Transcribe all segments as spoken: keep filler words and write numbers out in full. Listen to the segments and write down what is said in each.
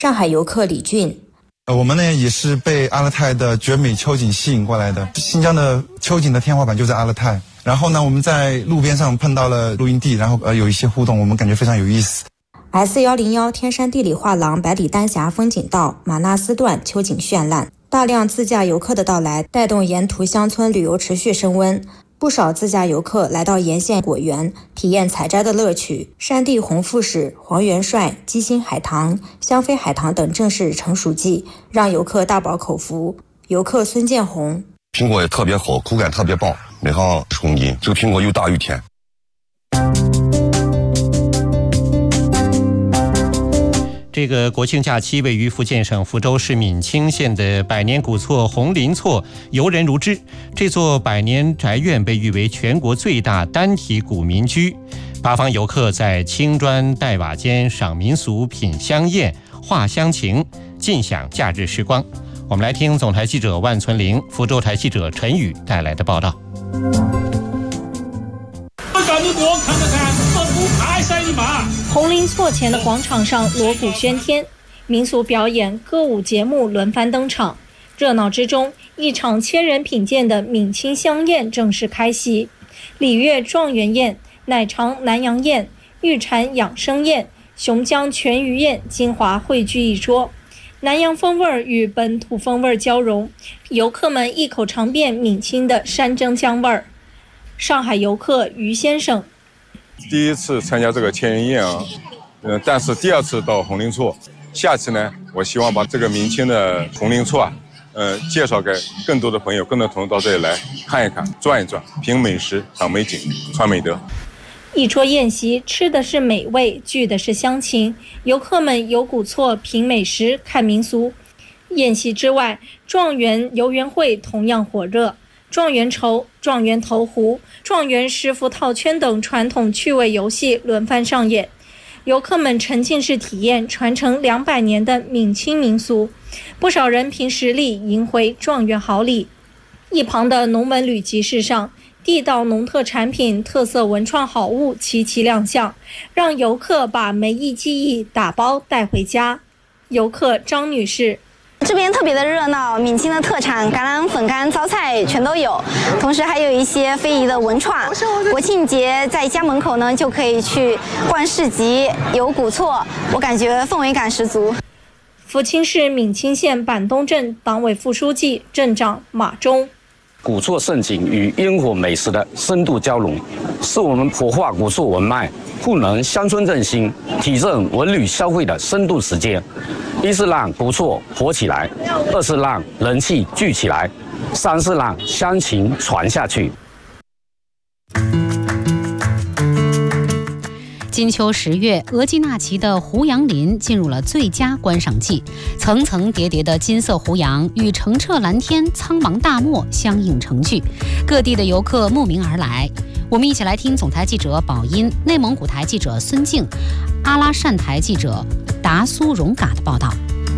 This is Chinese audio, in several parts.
上海游客李俊， 呃，我们呢也是被阿勒泰的绝美秋景吸引过来的。新疆的秋景的天花板就在阿勒泰。然后呢，我们在路边上碰到了露营地，然后呃有一些互动，我们感觉非常有意思。 S 一零一 天山地理画廊百里丹峡风景道马纳斯段秋景绚烂，大量自驾游客的到来带动沿途乡村旅游持续升温。不少自驾游客来到沿线果园，体验采摘的乐趣。山地红富士、黄元帅、鸡心海棠、香妃海棠等正是成熟季，让游客大饱口福。游客孙建红， 苹果也特别好，口感特别棒，美好冲劲。这个苹果又大又甜。 这个国庆假期，位于福建省福州市闽清县的百年古厝红林厝游人如织。这座百年宅院被誉为全国最大单体古民居，八方游客在青砖黛瓦间赏民俗、品香宴、话乡情，尽享假日时光。我们来听总台记者万存玲、福州台记者陈宇带来的报道。 红林厝前的广场上锣鼓喧天，民俗表演、歌舞节目轮番登场。热闹之中，一场千人品鉴的闽清香宴正式开席。礼乐状元宴、奶肠南洋宴、玉蝉养生宴、熊姜全鱼宴精华汇聚一桌，南洋风味与本土风味交融，游客们一口尝遍闽清的山珍香味儿。上海游客于先生， 第一次参加这个千人宴啊，呃，但是第二次到红林厝，下次呢，我希望把这个闽清的红林厝啊，呃，介绍给更多的朋友、更多的朋友到这里来看一看、转一转，品美食、赏美景、传美德。 一桌宴席，吃的是美味，聚的是乡情，游客们游古厝、品美食、看民俗。宴席之外，状元游园会同样火热。状元筹、状元投壶、状元师傅套圈等传统趣味游戏轮番上演，游客们沉浸式体验传承两百年的闽清民俗，不少人凭实力赢回状元好礼。一旁的农文旅集市上，地道农特产品、特色文创好物齐齐亮相，让游客把梅艺技艺打包带回家。游客张女士， 这边特别的热闹，闽清的特产橄榄粉干、糟菜全都有，同时还有一些非遗的文创。国庆节在家门口呢，就可以去逛市集、游古厝，我感觉氛围感十足。 福清市闽清县板东镇党委副书记、镇长马忠， 古厝盛景与烟火美食的深度交融，是我们活化古厝文脉、赋能乡村振兴、提振文旅消费的深度实践。一是让古厝活起来，二是让人气聚起来，三是让乡情传下去。 金秋十月，额济纳旗的胡杨林进入了最佳观赏季，层层叠叠的金色胡杨与澄澈蓝天、苍茫大漠相映成趣，各地的游客慕名而来。我们一起来听总台记者宝音、内蒙古台记者孙静、阿拉善台记者达苏荣嘎的报道。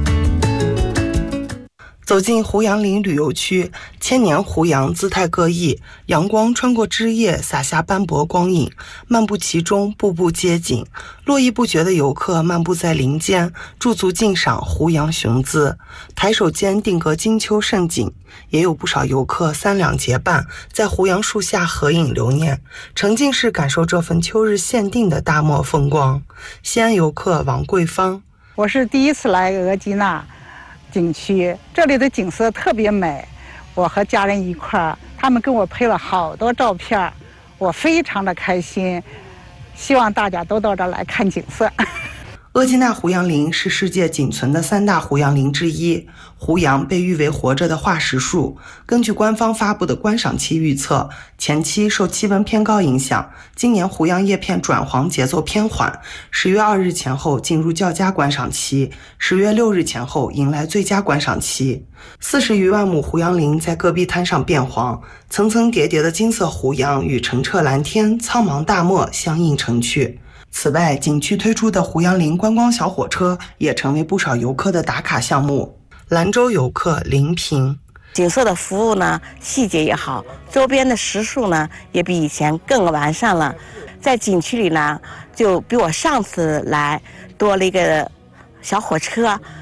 走进胡杨林旅游区，千年胡杨姿态各异，阳光穿过枝叶洒下斑驳光影，漫步其中步步皆景。络绎不绝的游客漫步在林间，驻足欣赏胡杨雄姿，抬手间定格金秋盛景。也有不少游客三两结伴，在胡杨树下合影留念，沉浸式感受这份秋日限定的大漠风光。西安游客王桂芳， 我是第一次来额济纳景区，这里的景色特别美，我和家人一块儿，他们跟我拍了好多照片，我非常的开心，希望大家都到这儿来看景色。 额济纳胡杨林是世界仅存的三大胡杨林之一，胡杨被誉为活着的化石树。根据官方发布的观赏期预测，前期受气温偏高影响，今年胡杨叶片转黄节奏偏缓，十月二日前后进入较佳观赏期，十月六日前后迎来最佳观赏期。四十余万亩胡杨林在戈壁滩上变黄，层层叠叠的金色胡杨与澄澈蓝天、苍茫大漠相映成趣。此外，景区推出的胡杨林观光小火车也成为不少游客的打卡项目。兰州游客林平， 景色的服务呢，细节也好，周边的食宿呢也比以前更完善了。在景区里呢，就比我上次来多了一个小火车。